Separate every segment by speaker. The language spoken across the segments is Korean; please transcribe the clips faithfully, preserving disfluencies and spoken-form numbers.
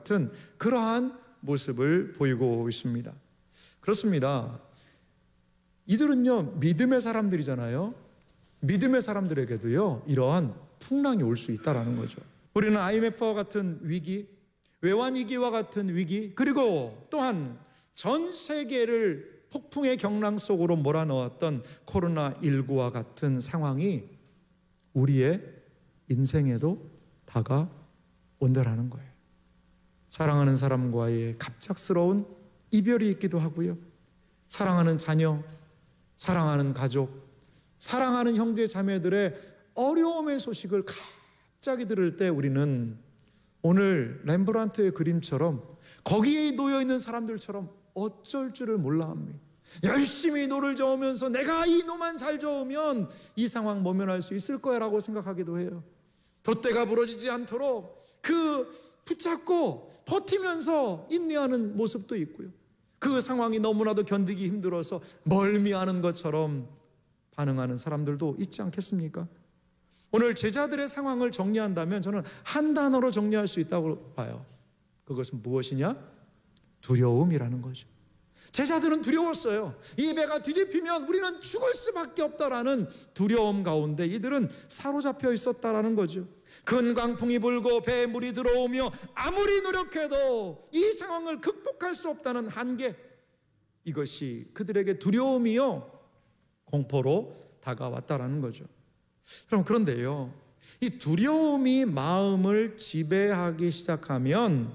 Speaker 1: 같은 그러한 모습을 보이고 있습니다. 그렇습니다. 이들은요, 믿음의 사람들이잖아요. 믿음의 사람들에게도요, 이러한 풍랑이 올 수 있다는 거죠. 우리는 아이엠에프와 같은 위기, 외환위기와 같은 위기, 그리고 또한 전 세계를 폭풍의 경랑 속으로 몰아넣었던 코로나십구와 같은 상황이 우리의 인생에도 다가온다라는 거예요. 사랑하는 사람과의 갑작스러운 이별이 있기도 하고요. 사랑하는 자녀, 사랑하는 가족, 사랑하는 형제 자매들의 어려움의 소식을 갑자기 들을 때 우리는 오늘 렘브란트의 그림처럼 거기에 놓여있는 사람들처럼 어쩔 줄을 몰라 합니다. 열심히 노를 저으면서 내가 이 노만 잘 저으면 이 상황 모면할 수 있을 거야 라고 생각하기도 해요. 돛대가 부러지지 않도록 그 붙잡고 버티면서 인내하는 모습도 있고요. 그 상황이 너무나도 견디기 힘들어서 멀미하는 것처럼 반응하는 사람들도 있지 않겠습니까? 오늘 제자들의 상황을 정리한다면 저는 한 단어로 정리할 수 있다고 봐요. 그것은 무엇이냐? 두려움이라는 거죠. 제자들은 두려웠어요. 이 배가 뒤집히면 우리는 죽을 수밖에 없다라는 두려움 가운데 이들은 사로잡혀 있었다라는 거죠. 큰 광풍이 불고 배에 물이 들어오며 아무리 노력해도 이 상황을 극복할 수 없다는 한계, 이것이 그들에게 두려움이요 공포로 다가왔다라는 거죠. 그럼 그런데요, 이 두려움이 마음을 지배하기 시작하면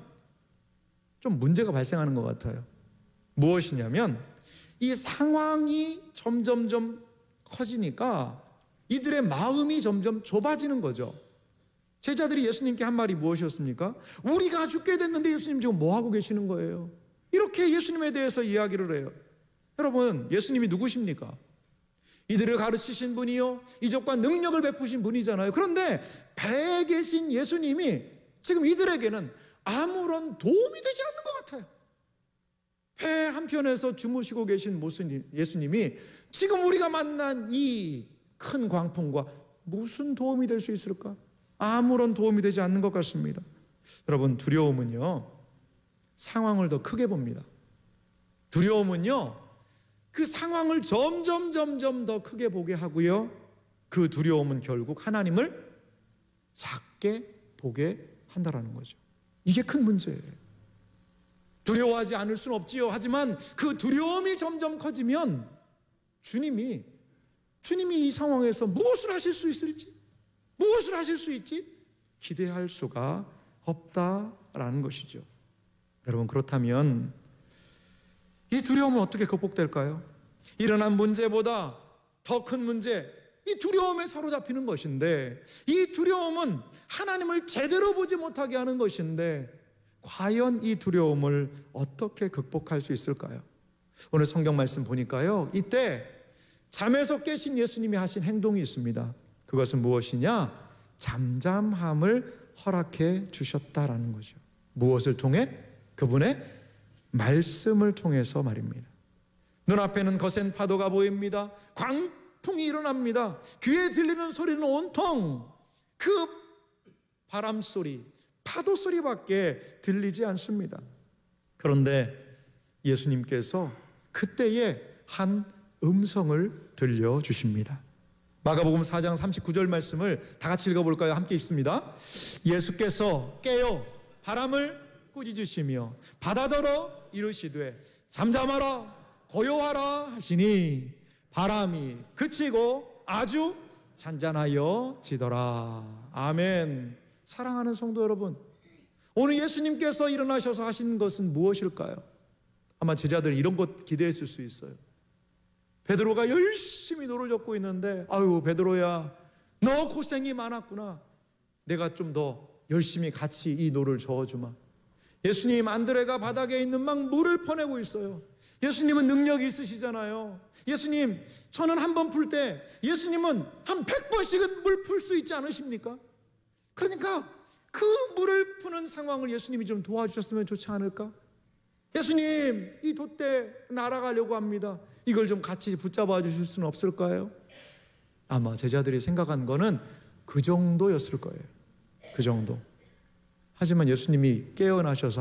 Speaker 1: 좀 문제가 발생하는 것 같아요. 무엇이냐면 이 상황이 점점점 커지니까 이들의 마음이 점점 좁아지는 거죠. 제자들이 예수님께 한 말이 무엇이었습니까? 우리가 죽게 됐는데 예수님 지금 뭐 하고 계시는 거예요? 이렇게 예수님에 대해서 이야기를 해요. 여러분, 예수님이 누구십니까? 이들을 가르치신 분이요, 이적과 능력을 베푸신 분이잖아요. 그런데 배에 계신 예수님이 지금 이들에게는 아무런 도움이 되지 않는 것 같아요. 배 한편에서 주무시고 계신 예수님이 지금 우리가 만난 이 큰 광풍과 무슨 도움이 될 수 있을까? 아무런 도움이 되지 않는 것 같습니다. 여러분, 두려움은요 상황을 더 크게 봅니다. 두려움은요 그 상황을 점점 점점 더 크게 보게 하고요, 그 두려움은 결국 하나님을 작게 보게 한다라는 거죠. 이게 큰 문제예요. 두려워하지 않을 수는 없지요. 하지만 그 두려움이 점점 커지면 주님이 주님이 이 상황에서 무엇을 하실 수 있을지, 무엇을 하실 수 있지 기대할 수가 없다라는 것이죠. 여러분, 그렇다면 이 두려움은 어떻게 극복될까요? 일어난 문제보다 더 큰 문제, 이 두려움에 사로잡히는 것인데, 이 두려움은 하나님을 제대로 보지 못하게 하는 것인데, 과연 이 두려움을 어떻게 극복할 수 있을까요? 오늘 성경 말씀 보니까요, 이때 잠에서 깨신 예수님이 하신 행동이 있습니다. 그것은 무엇이냐? 잠잠함을 허락해 주셨다라는 거죠. 무엇을 통해? 그분의 말씀을 통해서 말입니다. 눈앞에는 거센 파도가 보입니다. 광풍이 일어납니다. 귀에 들리는 소리는 온통 그 바람 소리, 파도 소리밖에 들리지 않습니다. 그런데 예수님께서 그때에 한 음성을 들려주십니다. 마가복음 사 장 삼십구 절 말씀을 다 같이 읽어볼까요? 함께 있습니다. 예수께서 깨어 바람을 꾸짖으시며 바다더러 이르시되 잠잠하라 고요하라 하시니 바람이 그치고 아주 잔잔하여 지더라. 아멘. 사랑하는 성도 여러분, 오늘 예수님께서 일어나셔서 하신 것은 무엇일까요? 아마 제자들이 이런 것 기대했을 수 있어요. 베드로가 열심히 노를 젓고 있는데, 아유 베드로야, 너 고생이 많았구나. 내가 좀 더 열심히 같이 이 노를 저어주마. 예수님, 안드레가 바닥에 있는 막 물을 퍼내고 있어요. 예수님은 능력이 있으시잖아요. 예수님, 저는 한 번 풀 때 예수님은 한 백 번씩은 물 풀 수 있지 않으십니까? 그러니까 그 물을 푸는 상황을 예수님이 좀 도와주셨으면 좋지 않을까? 예수님, 이 돛대 날아가려고 합니다. 이걸 좀 같이 붙잡아 주실 수는 없을까요? 아마 제자들이 생각한 거는 그 정도였을 거예요. 그 정도. 하지만 예수님이 깨어나셔서